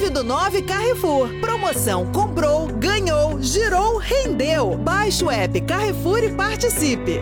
9 Carrefour. Promoção comprou, ganhou, girou, rendeu. Baixe o app Carrefour e participe.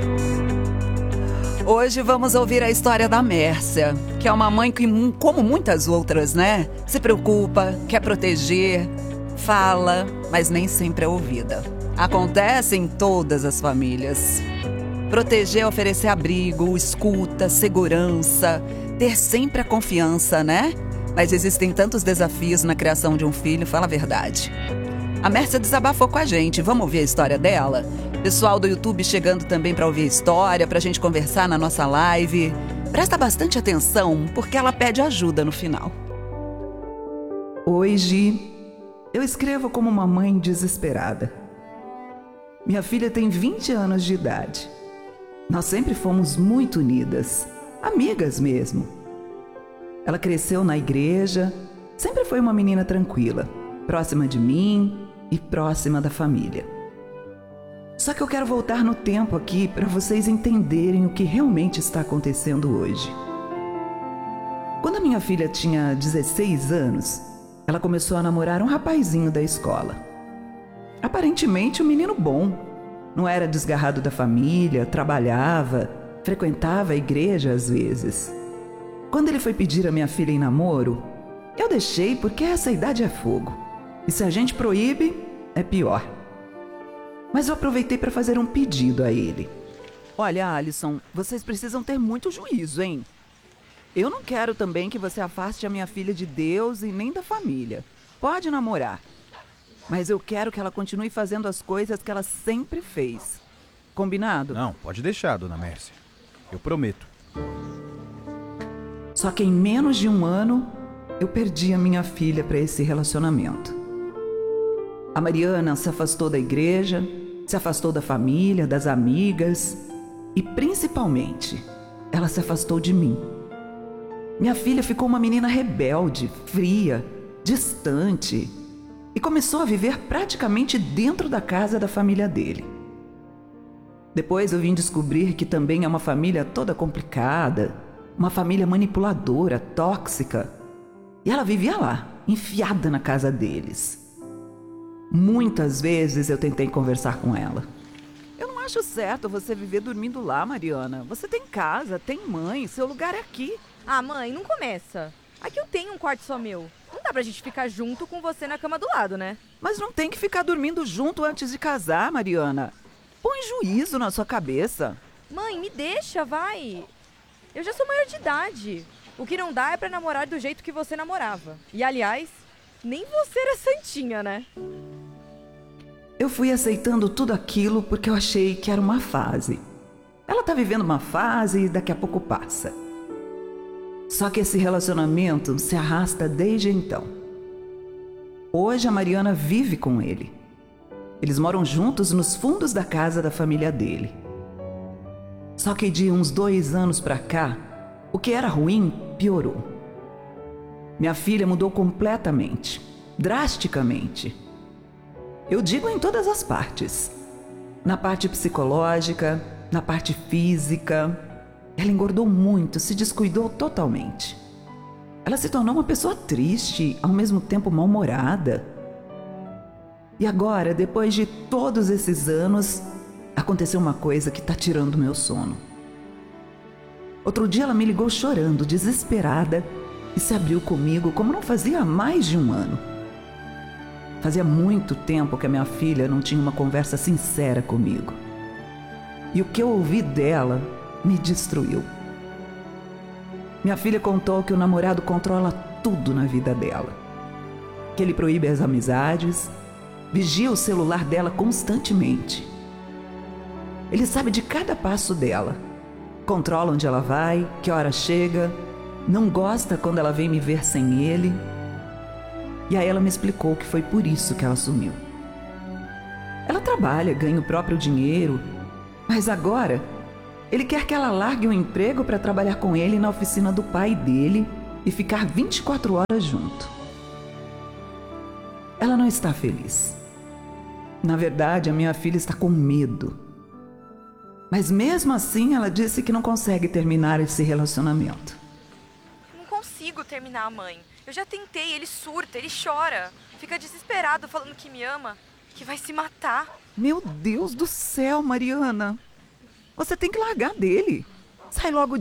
Hoje vamos ouvir a história da Mércia, que é uma mãe que, como muitas outras, né? Se preocupa, quer proteger, fala, mas nem sempre é ouvida. Acontece em todas as famílias. Proteger é oferecer abrigo, escuta, segurança, ter sempre a confiança, né? Mas existem tantos desafios na criação de um filho, fala a verdade. A Mércia desabafou com a gente, vamos ouvir a história dela? Pessoal do YouTube chegando também para ouvir a história, para a gente conversar na nossa live. Presta bastante atenção, porque ela pede ajuda no final. Hoje, eu escrevo como uma mãe desesperada. Minha filha tem 20 anos de idade. Nós sempre fomos muito unidas, amigas mesmo. Ela cresceu na igreja, sempre foi uma menina tranquila, próxima de mim e próxima da família. Só que eu quero voltar no tempo aqui para vocês entenderem o que realmente está acontecendo hoje. Quando a minha filha tinha 16 anos, ela começou a namorar um rapazinho da escola. Aparentemente um menino bom, não era desgarrado da família, trabalhava, frequentava a igreja às vezes. Quando ele foi pedir a minha filha em namoro, eu deixei porque essa idade é fogo. E se a gente proíbe, é pior. Mas eu aproveitei para fazer um pedido a ele. Olha, Alisson, vocês precisam ter muito juízo, hein? Eu não quero também que você afaste a minha filha de Deus e nem da família. Pode namorar. Mas eu quero que ela continue fazendo as coisas que ela sempre fez. Combinado? Não, pode deixar, dona Mércia. Eu prometo. Só que em menos de um ano, eu perdi a minha filha para esse relacionamento. A Mariana se afastou da igreja, se afastou da família, das amigas e, principalmente, ela se afastou de mim. Minha filha ficou uma menina rebelde, fria, distante e começou a viver praticamente dentro da casa da família dele. Depois eu vim descobrir que também é uma família toda complicada, uma família manipuladora, tóxica, e ela vivia lá, enfiada na casa deles. Muitas vezes eu tentei conversar com ela. Eu não acho certo você viver dormindo lá, Mariana. Você tem casa, tem mãe, seu lugar é aqui. Ah, mãe, não começa. Aqui eu tenho um quarto só meu. Não dá pra gente ficar junto com você na cama do lado, né? Mas não tem que ficar dormindo junto antes de casar, Mariana. Põe juízo na sua cabeça. Mãe, me deixa, vai. Eu já sou maior de idade. O que não dá é pra namorar do jeito que você namorava. E, aliás, nem você era santinha, né? Eu fui aceitando tudo aquilo porque eu achei que era uma fase. Ela tá vivendo uma fase e daqui a pouco passa. Só que esse relacionamento se arrasta desde então. Hoje a Mariana vive com ele. Eles moram juntos nos fundos da casa da família dele. Só que de uns 2 anos pra cá, o que era ruim piorou. Minha filha mudou completamente, drasticamente. Eu digo em todas as partes. Na parte psicológica, na parte física. Ela engordou muito, se descuidou totalmente. Ela se tornou uma pessoa triste, ao mesmo tempo mal-humorada. E agora, depois de todos esses anos, aconteceu uma coisa que está tirando o meu sono. Outro dia ela me ligou chorando, desesperada, e se abriu comigo como não fazia há mais de um ano. Fazia muito tempo que a minha filha não tinha uma conversa sincera comigo. E o que eu ouvi dela me destruiu. Minha filha contou que o namorado controla tudo na vida dela. Que ele proíbe as amizades, vigia o celular dela constantemente. Ele sabe de cada passo dela. Controla onde ela vai, que hora chega, não gosta quando ela vem me ver sem ele. E aí ela me explicou que foi por isso que ela sumiu. Ela trabalha, ganha o próprio dinheiro, mas agora ele quer que ela largue o emprego para trabalhar com ele na oficina do pai dele e ficar 24 horas junto. Ela não está feliz. Na verdade, a minha filha está com medo. Mas mesmo assim, ela disse que não consegue terminar esse relacionamento. Não consigo consigo terminar a mãe. Eu já tentei, ele surta, ele chora. Fica desesperado falando que me ama, que vai se matar. Meu Deus do céu, Mariana. Você tem que largar dele. Sai logo